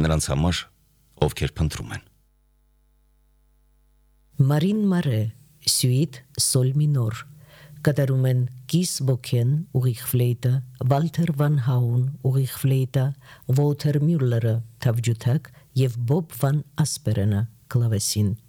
նրանց համար, ովքեր փնտրում են։ Մարին Մարե, սյուիտ սոլ մինոր, կատարում են Կիս Բոքեն ուղիղ ֆլեյտը, Վալթեր Վան Հաուն ուղիղ ֆլեյտը, Վոլթեր Մյուլլերը թավջութակ և Բոբ Վան Ասպերենը կլավեսին։